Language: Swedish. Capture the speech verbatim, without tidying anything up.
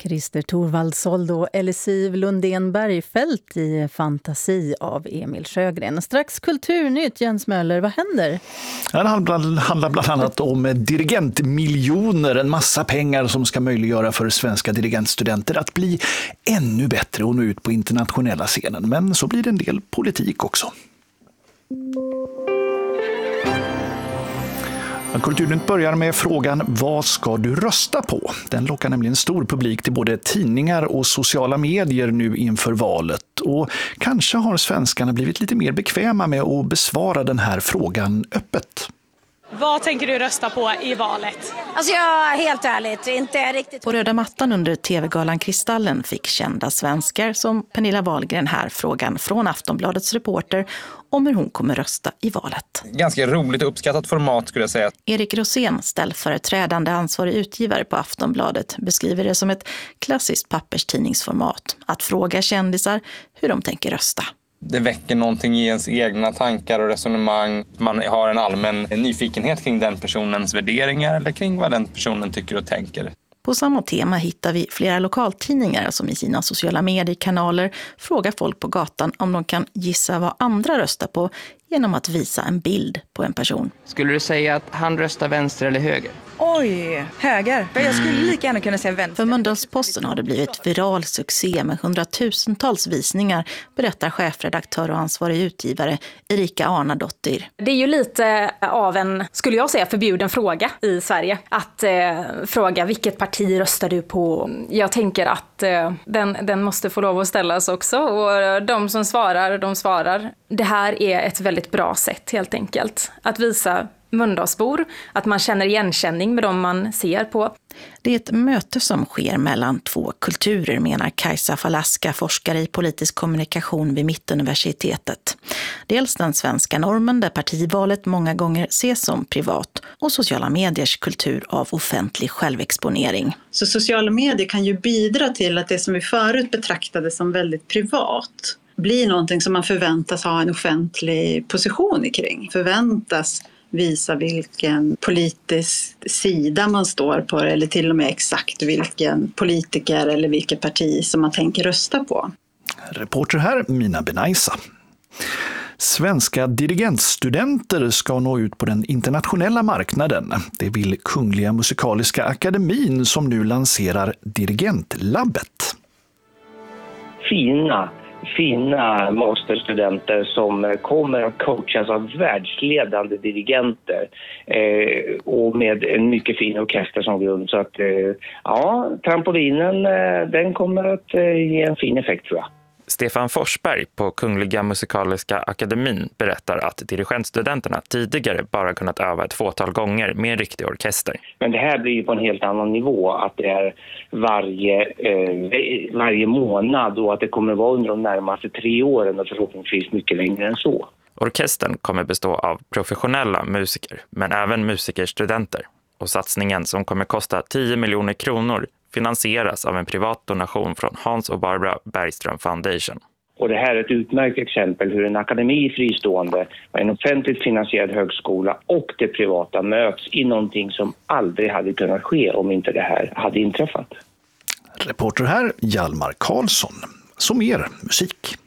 Christer Thorvaldsson och Elisiv Lundén Bergfeldt i Fantasi av Emil Sjögren. Strax kulturnytt, Jens Möller, vad händer? Det handlar bland annat om dirigentmiljoner, en massa pengar som ska möjliggöra för svenska dirigentstudenter att bli ännu bättre och nå ut på internationella scenen. Men så blir det en del politik också. Kulturnytt börjar med frågan vad ska du rösta på? Den lockar nämligen stor publik till både tidningar och sociala medier nu inför valet. Och kanske har svenskarna blivit lite mer bekväma med att besvara den här frågan öppet. Vad tänker du rösta på i valet? Alltså jag helt ärligt, inte riktigt. På röda mattan under tv-galan Kristallen fick kända svenskar som Pernilla Wahlgren här frågan från Aftonbladets reporter om hur hon kommer rösta i valet. Ganska roligt och uppskattat format skulle jag säga. Erik Rosén, ställföreträdande ansvarig utgivare på Aftonbladet, beskriver det som ett klassiskt papperstidningsformat. Att fråga kändisar hur de tänker rösta. Det väcker någonting i ens egna tankar och resonemang. Man har en allmän nyfikenhet kring den personens värderingar eller kring vad den personen tycker och tänker. På samma tema hittar vi flera lokaltidningar som i sina sociala mediekanaler frågar folk på gatan om de kan gissa vad andra röstar på genom att visa en bild på en person. Skulle du säga att han röstar vänster eller höger? Oj, höger. Jag skulle lika gärna kunna säga vänster. För Mölndalsposten har det blivit viral succé med hundratusentals visningar, berättar chefredaktör och ansvarig utgivare Erika Arnadottir. Det är ju lite av en, skulle jag säga, förbjuden fråga i Sverige. Att eh, fråga vilket parti röstar du på? Jag tänker att eh, den, den måste få lov att ställas också. Och de som svarar, de svarar. Det här är ett väldigt bra sätt helt enkelt. Att visa Mölndalsbor, att man känner igenkänning med dem man ser på. Det är ett möte som sker mellan två kulturer, menar Kajsa Falaska, forskare i politisk kommunikation vid Mittuniversitetet. Dels den svenska normen där partivalet många gånger ses som privat och sociala mediers kultur av offentlig självexponering. Så sociala medier kan ju bidra till att det som vi förut betraktade som väldigt privat blir någonting som man förväntas ha en offentlig position kring. Förväntas visa vilken politisk sida man står på eller till och med exakt vilken politiker eller vilket parti som man tänker rösta på. Reporter här, Mina Benaisa. Svenska dirigentstudenter ska nå ut på den internationella marknaden. Det vill Kungliga Musikaliska Akademin som nu lanserar Dirigentlabbet. Fina fina masterstudenter som kommer att coachas av världsledande dirigenter eh, och med en mycket fin orkester som grund. Så att, eh, ja, trampolinen eh, den kommer att eh, ge en fin effekt tror jag. Stefan Forsberg på Kungliga Musikaliska Akademin berättar att dirigentstudenterna tidigare bara kunnat öva ett fåtal gånger med en riktig orkester. Men det här blir ju på en helt annan nivå, att det är varje, eh, varje månad och att det kommer att vara under de närmaste tre åren och förhoppningsvis mycket längre än så. Orkestern kommer bestå av professionella musiker men även musikerstudenter. Och satsningen som kommer kosta tio miljoner kronor finansieras av en privat donation från Hans och Barbara Bergström Foundation. Och det här är ett utmärkt exempel hur en akademi fristående, en offentligt finansierad högskola och det privata möts i någonting som aldrig hade kunnat ske om inte det här hade inträffat. Reporter här, Hjalmar Karlsson. Så mer musik.